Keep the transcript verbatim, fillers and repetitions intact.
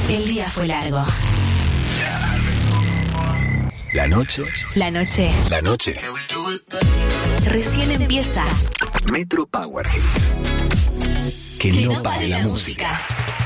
El día fue largo. La noche. La noche. La noche. Recién empieza. Metro Power Hits. Que, que no, no pare la, la música. música.